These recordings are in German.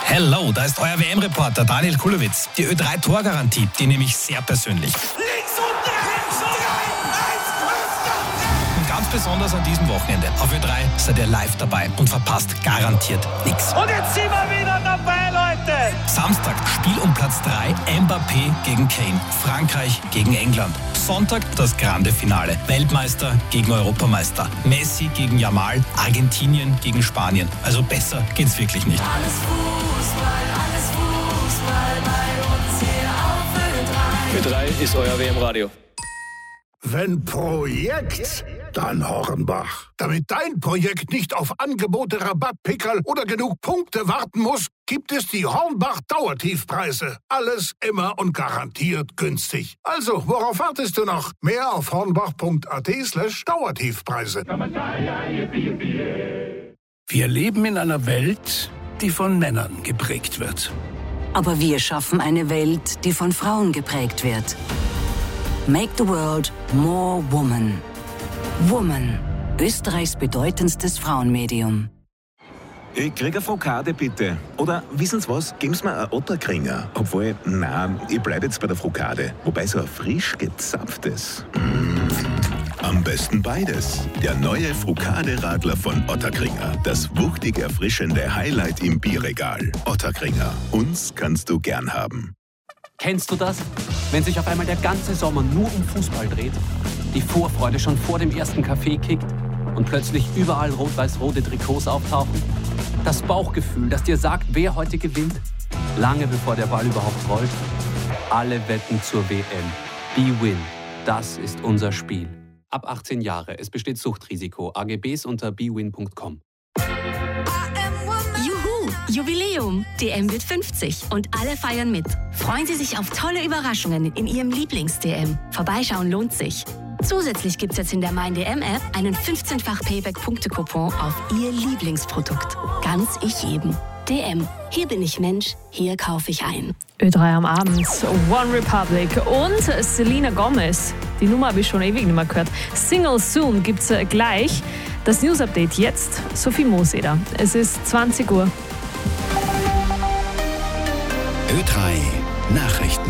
Hello, da ist euer WM-Reporter Daniel Kulowitz. Die Ö3-Torgarantie, die nehme ich sehr persönlich. Links und rechts und Und ganz besonders an diesem Wochenende. Auf Ö3 seid ihr live dabei und verpasst garantiert nichts. Und jetzt sind wir wieder dabei, Leute! Samstag, Spiel um Platz 3, Mbappé gegen Kane, Frankreich gegen England. Sonntag das grande Finale, Weltmeister gegen Europameister, Messi gegen Yamal, Argentinien gegen Spanien. Also besser geht's wirklich nicht. Alles Fußball bei uns hier auf Ö3. Ö3 ist euer WM-Radio. Wenn Projekt, dann Hornbach. Damit dein Projekt nicht auf Angebote, Rabattpickerl oder genug Punkte warten muss, gibt es die Hornbach Dauertiefpreise. Alles immer und garantiert günstig. Also, worauf wartest du noch? Mehr auf hornbach.at/Dauertiefpreise. Wir leben in einer Welt, die von Männern geprägt wird. Aber wir schaffen eine Welt, die von Frauen geprägt wird. Make the world more woman. Woman, Österreichs bedeutendstes Frauenmedium. Ich krieg eine Frokade, bitte. Oder, wissen Sie was, geben Sie mir einen Otterkringer. Obwohl, nein, ich bleib jetzt bei der Frokade. Wobei so ein frisch gezapftes. Am besten beides. Der neue Frokade-Radler von Otterkringer. Das wuchtig erfrischende Highlight im Bierregal. Otterkringer. Uns kannst du gern haben. Kennst du das? Wenn sich auf einmal der ganze Sommer nur um Fußball dreht, die Vorfreude schon vor dem ersten Kaffee kickt und plötzlich überall rot-weiß-rote Trikots auftauchen? Das Bauchgefühl, das dir sagt, wer heute gewinnt, lange bevor der Ball überhaupt rollt? Alle wetten zur WM. BWin. Das ist unser Spiel. Ab 18 Jahre. Es besteht Suchtrisiko. AGBs unter bwin.com. Juhu, Jubiläum. DM wird 50 und alle feiern mit. Freuen Sie sich auf tolle Überraschungen in Ihrem Lieblings-DM. Vorbeischauen lohnt sich. Zusätzlich gibt's jetzt in der Mein-DM-App einen 15-fach Payback-Punkte-Coupon auf Ihr Lieblingsprodukt. Ganz ich jedem. DM. Hier bin ich Mensch, hier kaufe ich ein. Ö3 am Abend, One Republic und Selena Gomez. Die Nummer habe ich schon ewig nicht mehr gehört. Single Soon gibt's gleich. Das News-Update jetzt, Sophie Moseder. Es ist 20 Uhr. Ö3 Nachrichten.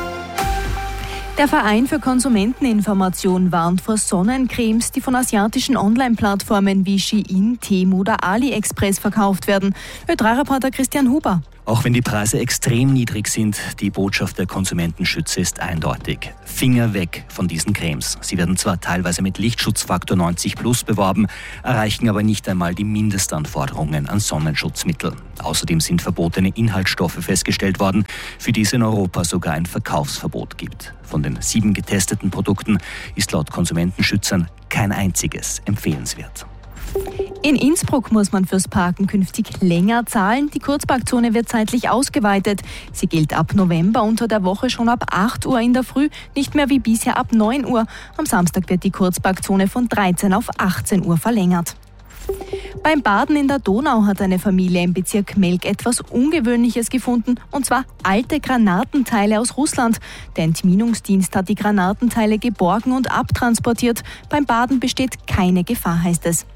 Der Verein für Konsumenteninformation warnt vor Sonnencremes, die von asiatischen Online-Plattformen wie Shein, Temu oder AliExpress verkauft werden. Ö3-Reporter Christian Huber. Auch wenn die Preise extrem niedrig sind, die Botschaft der Konsumentenschützer ist eindeutig. Finger weg von diesen Cremes. Sie werden zwar teilweise mit Lichtschutzfaktor 90+ beworben, erreichen aber nicht einmal die Mindestanforderungen an Sonnenschutzmittel. Außerdem sind verbotene Inhaltsstoffe festgestellt worden, für die es in Europa sogar ein Verkaufsverbot gibt. Von den 7 getesteten Produkten ist laut Konsumentenschützern kein einziges empfehlenswert. In Innsbruck muss man fürs Parken künftig länger zahlen. Die Kurzparkzone wird zeitlich ausgeweitet. Sie gilt ab November unter der Woche schon ab 8 Uhr in der Früh, nicht mehr wie bisher ab 9 Uhr. Am Samstag wird die Kurzparkzone von 13 auf 18 Uhr verlängert. Beim Baden in der Donau hat eine Familie im Bezirk Melk etwas Ungewöhnliches gefunden, und zwar alte Granatenteile aus Russland. Der Entminungsdienst hat die Granatenteile geborgen und abtransportiert. Beim Baden besteht keine Gefahr, heißt es.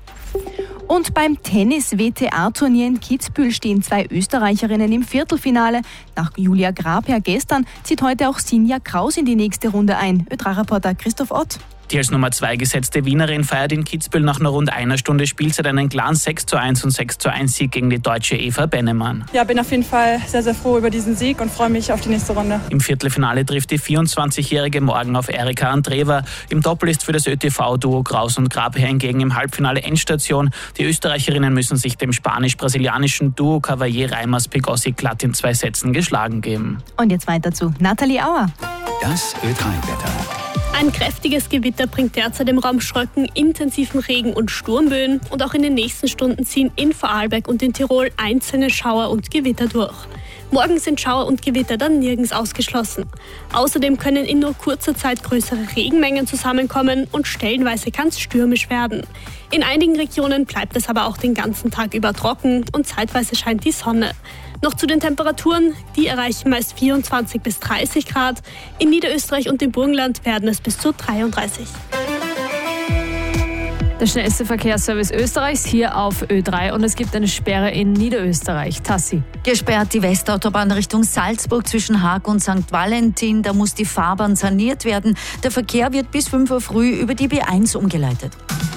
Und beim Tennis-WTA-Turnier in Kitzbühel stehen 2 Österreicherinnen im Viertelfinale. Nach Julia Grabherr gestern zieht heute auch Sinja Kraus in die nächste Runde ein. Ö3-Reporter Christoph Ott. Die als Nummer 2 gesetzte Wienerin feiert in Kitzbühel nach nur rund einer Stunde Spielzeit einen klaren 6:1 und 6:1 Sieg gegen die deutsche Eva Bennemann. Ja, bin auf jeden Fall sehr, sehr froh über diesen Sieg und freue mich auf die nächste Runde. Im Viertelfinale trifft die 24-Jährige morgen auf Erika Andreeva. Im Doppel ist für das ÖTV-Duo Kraus und Grabherr hingegen im Halbfinale Endstation. Die Österreicherinnen müssen sich dem spanisch-brasilianischen Duo Cavalier-Reimers-Pegossi glatt in 2 Sätzen geschlagen geben. Und jetzt weiter zu Nathalie Auer. Das Ö3-Wetter. Ein kräftiges Gewitter bringt derzeit im Raum Schröcken intensiven Regen und Sturmböen und auch in den nächsten Stunden ziehen in Vorarlberg und in Tirol einzelne Schauer und Gewitter durch. Morgen sind Schauer und Gewitter dann nirgends ausgeschlossen. Außerdem können in nur kurzer Zeit größere Regenmengen zusammenkommen und stellenweise kann es stürmisch werden. In einigen Regionen bleibt es aber auch den ganzen Tag über trocken und zeitweise scheint die Sonne. Noch zu den Temperaturen, die erreichen meist 24 bis 30 Grad. In Niederösterreich und im Burgenland werden es bis zu 33. Der schnellste Verkehrsservice Österreichs hier auf Ö3 und es gibt eine Sperre in Niederösterreich. Tassi. Gesperrt die Westautobahn Richtung Salzburg zwischen Haag und St. Valentin. Da muss die Fahrbahn saniert werden. Der Verkehr wird bis 5 Uhr früh über die B1 umgeleitet.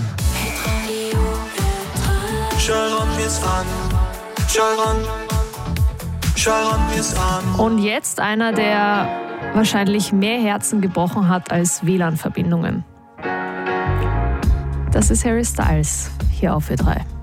Und jetzt einer, der wahrscheinlich mehr Herzen gebrochen hat als WLAN-Verbindungen. Das ist Harry Styles hier auf Ö3.